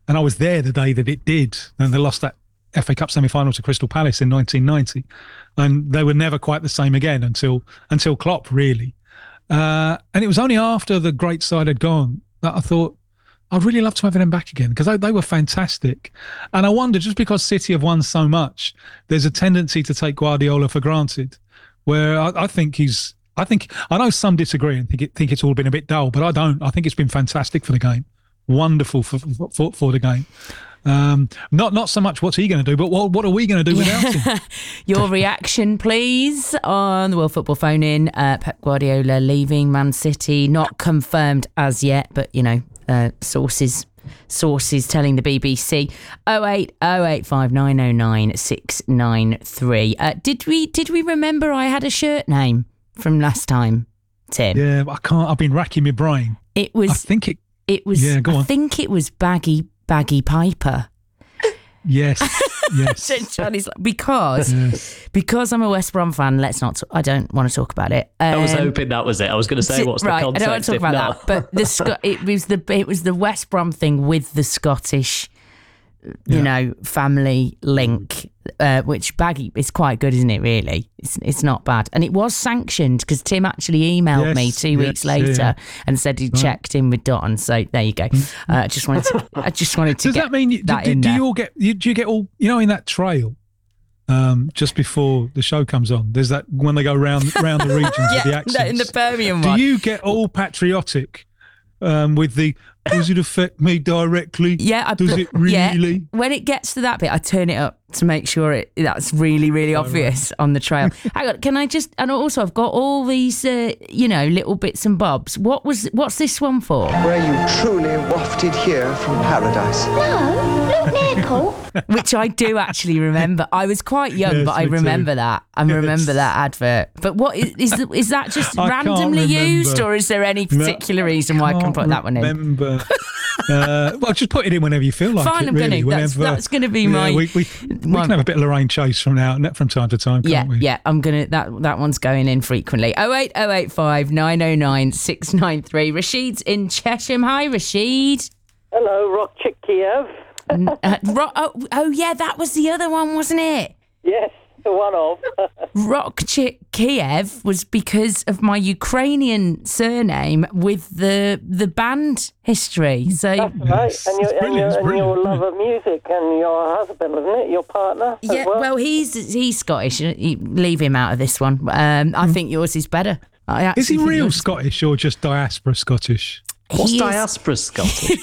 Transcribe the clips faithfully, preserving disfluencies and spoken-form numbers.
and I was there the day that it did, and they lost that F A Cup semi-final to Crystal Palace in nineteen ninety, and they were never quite the same again until until Klopp, really. Uh, and it was only after the great side had gone that I thought, I'd really love to have them back again, because they, they were fantastic. And I wonder, just because City have won so much, there's a tendency to take Guardiola for granted, where I, I think he's, I think, I know some disagree and think, it, think it's all been a bit dull, but I don't. I think it's been fantastic for the game. Wonderful for, for, for the game. Um, not not so much what's he going to do, but what what are we going to do without him? Your reaction, please, on the World Football Phone In. Uh, Pep Guardiola leaving Man City, not confirmed as yet, but you know, uh, sources sources telling the B B C. oh eight oh eight five nine oh nine six nine three. Uh, did we did we remember I had a shirt name from last time, Tim? Yeah, I can't. I've been racking my brain. It was. I think it. It was. Yeah, go on. I think it was Baggy. Baggy Piper. Yes, yes. Charlie's like, because yes. because I'm a West Brom fan. Let's not. T- I don't want to talk about it. Um, I was hoping that was it. I was going to say, what's the right, context? I don't want to talk about not? that. But the Sc- it was the it was the West Brom thing with the Scottish, you Yeah. know, family link, uh, which Baggy is quite good, isn't it? Really, it's it's not bad, and it was sanctioned because Tim actually emailed Yes, me two yes, weeks later yeah. and said he Right. checked in with Don. So there you go. Uh, I just wanted to. I just wanted to. Does get that mean you, that do, in do there. you all get you, do you get all you know in that trail um, just before the show comes on? There's that when they go round round the regions yeah, with the accents. in the Birmingham do one. you get all patriotic um, with the? Does it affect me directly? Yeah, I Does pl- it really? Yeah. When it gets to that bit, I turn it up to make sure it that's really, really obvious on the trail. Hang on, can I just? And also, I've got all these, uh, you know, little bits and bobs. What was? What's this one for? Were you truly wafted here from paradise? No, Luke Nickel. Which I do actually remember. I was quite young, Yes, but I me too. remember that. I Yes. remember that advert. But what is is, the, is that just I can't randomly used, remember. or is there any particular No, reason why I can can't put that one in? Remember. uh, well, just put it in whenever you feel like Fine, it. I'm really, gonna. That's, whenever- that's going to be yeah, my. We, we, we my- can have a bit of Lorraine Chase from now from time to time, can't Yeah, we? yeah, I'm gonna that that one's going in frequently. Oh eight oh eight five nine oh nine six nine three. Rashid's in Chesham. Hi, Rashid. Hello, Rock Chick Kiev. N- uh, Ro- oh, oh yeah, that was the other one, wasn't it? Yes, the one of. Rock Chick Kiev was because of my Ukrainian surname with the the band history. So That's right. Yes, And, your, it's and, brilliant, your, it's and your brilliant, love of music and your husband, isn't it? Your partner as yeah, well? well, he's he's Scottish. You leave him out of this one. Um, I think yours is better. I actually Is he think real yours- Scottish or just diaspora Scottish? What's He is- diaspora Scottish?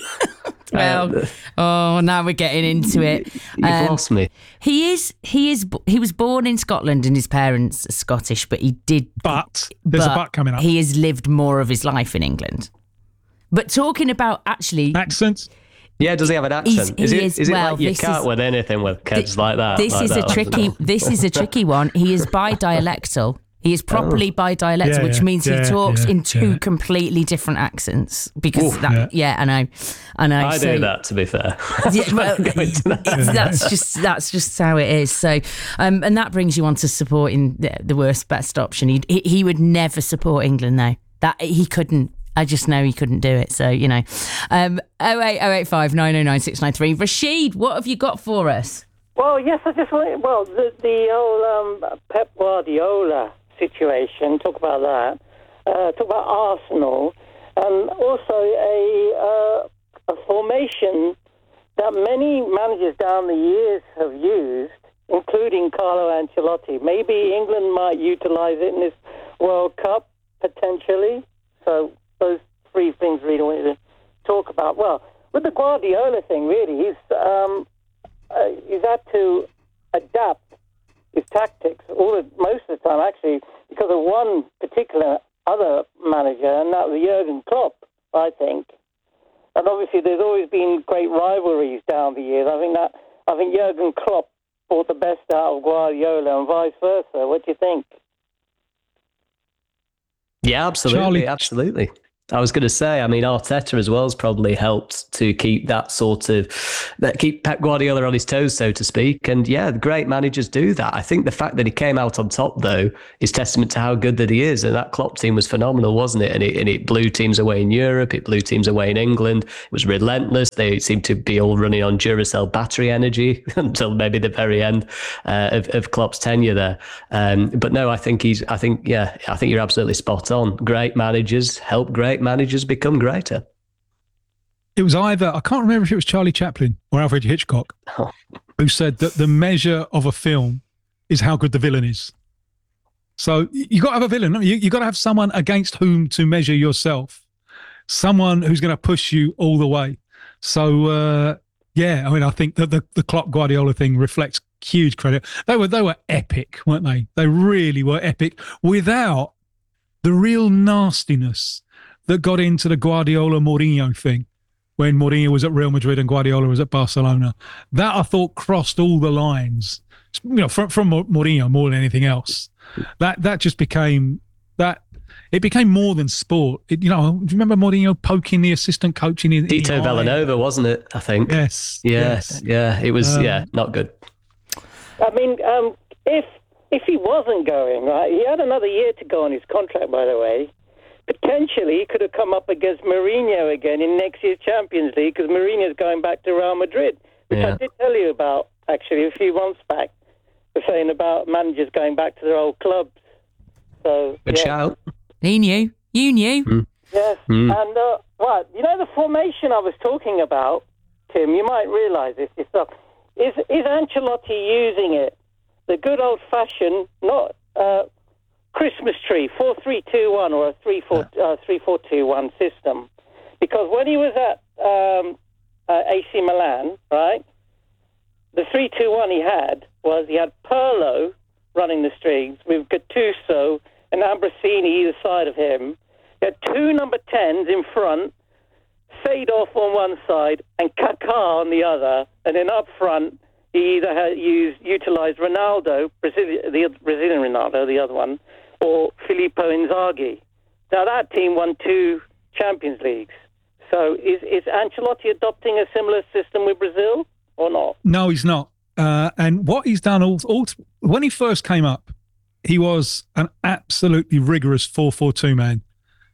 Well, Uh, oh, now we're getting into it. You've Um, lost me. He is. He is. He was born in Scotland, and his parents are Scottish. But he did. But there's but a but coming up. He has lived more of his life in England. But talking about actually, Accents? Yeah, does he have an He's- accent? he is it, is- is it well, like you this can't is- win anything with kids like that? this like is that. a tricky. This is a tricky one. He is bi-dialectal. He is properly bi-dialectal, Yeah, which yeah, means he yeah, talks yeah, in two yeah. completely different accents. Because Oof, that, yeah. I know, I know. I so, do that, to be fair. Yeah, well, Go into that. it's- that's just that's just how it is. So, um, and that brings you on to supporting the, the worst best option. He, he he would never support England though. That he couldn't. I just know he couldn't do it. So you know, um, oh eight oh eight five nine oh nine six nine three. Rashid, what have you got for us? Well, yes, I just want. Well, the the whole um, Pep Guardiola situation. Talk about that. Uh, talk about Arsenal, and also a uh, a formation that many managers down the years have used, including Carlo Ancelotti. Maybe England might utilise it in this World Cup potentially. So those three things really wanted to talk about. Well, with the Guardiola thing, really, he's um, uh, he's had to adapt his tactics all the, most of the time, actually, because of one particular other manager, and that was Jurgen Klopp, I think. And obviously, there's always been great rivalries down the years. I think that I think Jurgen Klopp brought the best out of Guardiola, and vice versa. What do you think? Yeah, absolutely, Charlie- absolutely. I was going to say, I mean, Arteta as well has probably helped to keep that sort of, that keep Pep Guardiola on his toes, so to speak. And yeah, great managers do that. I think the fact that he came out on top, though, is testament to how good that he is. And that Klopp team was phenomenal, wasn't it? And it, and it blew teams away in Europe. It blew teams away in England. It was relentless. They seemed to be all running on Duracell battery energy until maybe the very end uh, of, of Klopp's tenure there. Um, but no, I think he's, I think, yeah, I think you're absolutely spot on. Great managers help great managers become greater. It was either, I can't remember if it was Charlie Chaplin or Alfred Hitchcock, Oh. who said that the measure of a film is how good the villain is. So you got to have a villain. You you got to have someone against whom to measure yourself, someone who's going to push you all the way. So uh, yeah, I mean, I think that the the Klopp Guardiola thing reflects huge credit. They were they were epic, weren't they? They really were epic without the real nastiness that got into the Guardiola Mourinho thing when Mourinho was at Real Madrid and Guardiola was at Barcelona. That I thought crossed all the lines, you know, from from Mourinho more than anything else. That that just became that. It became more than sport. It, you know, do you remember Mourinho poking the assistant coach in, in Tito the eye? Villanova, wasn't it? I think. Yes. Yeah, yes. yeah. It was. Um, yeah, not good. I mean, um, if if he wasn't going, right, he had another year to go on his contract, by the way. Potentially, he could have come up against Mourinho again in next year's Champions League because Mourinho's going back to Real Madrid, which Yeah. I did tell you about, actually, a few months back. We're saying about managers going back to their old clubs. So, Good yeah. shout. He knew. You knew. Yes, Mm. and uh, what you know, the formation I was talking about, Tim. You might realise this yourself. Is is Ancelotti using it, the good old fashioned, not uh, Christmas tree four three two one or a three four uh, three four two one system? Because when he was at um, uh, A C Milan, right, the three two one he had was he had Pirlo running the strings with Gattuso and Ambrosini either side of him. He had two number tens in front, Seedorf on one side and Kaká on the other, and then up front he either had used utilised Ronaldo, Brazilian, the Brazilian Ronaldo, the other one, or Filippo Inzaghi. Now that team won two Champions Leagues. So is is Ancelotti adopting a similar system with Brazil or not? No, he's not. Uh, and what he's done, all, all when he first came up, he was an absolutely rigorous four four two man.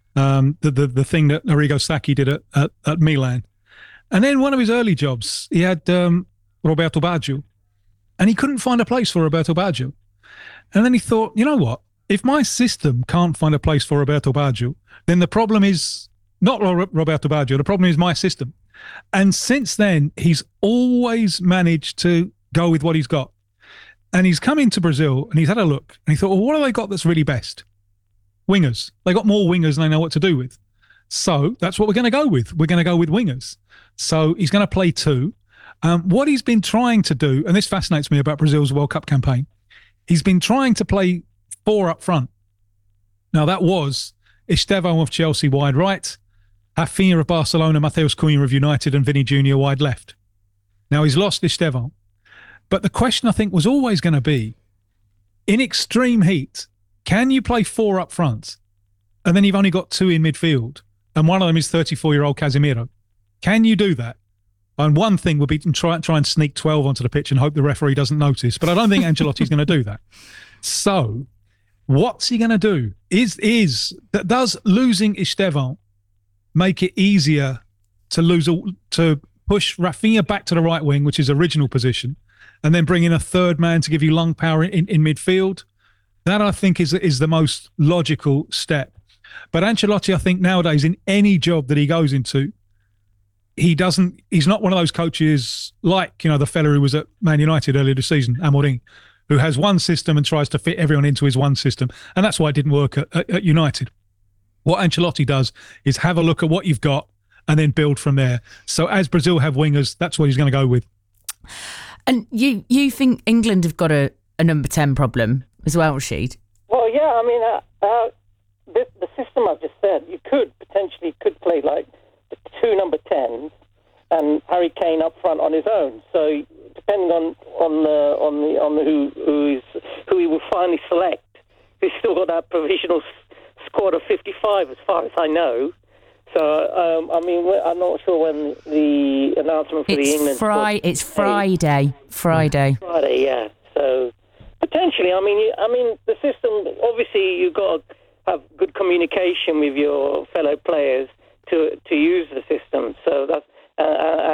Um, the, the the thing that Arrigo Sacchi did at, at, at Milan. And then one of his early jobs, he had um, Roberto Baggio. And he couldn't find a place for Roberto Baggio. And then he thought, you know what? If my system can't find a place for Roberto Baggio, then the problem is not Roberto Baggio, the problem is my system. And since then, he's always managed to go with what he's got. And he's come into Brazil and he's had a look and he thought, well, what have they got that's really best? Wingers. They got more wingers than they know what to do with. So that's what we're going to go with. We're going to go with wingers. So he's going to play two. Um, what he's been trying to do, and this fascinates me about Brazil's World Cup campaign, he's been trying to play four up front. Now that was Estevão of Chelsea wide right, Rafinha of Barcelona, Mateus Cunha of United, and Vinny Junior wide left. Now he's lost Estevão. But the question I think was always going to be, in extreme heat, can you play four up front and then you've only got two in midfield and one of them is thirty-four-year-old Casemiro? Can you do that? And one thing would be to try, try and sneak twelve onto the pitch and hope the referee doesn't notice. But I don't think Ancelotti's going to do that. So what's he going to do? Is is that does losing Estevão make it easier to lose a, to push Rafinha back to the right wing, which is original position, and then bring in a third man to give you lung power in, in midfield? That, I think, is is the most logical step. But Ancelotti, I think, nowadays, in any job that he goes into, he doesn't, he's not one of those coaches like, you know, the fella who was at Man United earlier this season, Amorim, who has one system and tries to fit everyone into his one system. And that's why it didn't work at, at, at United. What Ancelotti does is have a look at what you've got and then build from there. So as Brazil have wingers, that's what he's going to go with. And you you think England have got a, a number ten problem as well, Rashid? Well, yeah, I mean, uh, uh, the, the system I've just said, you could potentially could play like the two number tens and Harry Kane up front on his own. So depending on on the on the on the who who is who he will finally select, he's still got that provisional s- squad of fifty-five, as far as I know. So, um, I mean, I'm not sure when the announcement for the It's England... Fri- It's Friday. Friday. Friday, yeah. So, potentially, I mean, you, I mean, the system, obviously, you've got to have good communication with your fellow players to to use the system. So that's... Uh,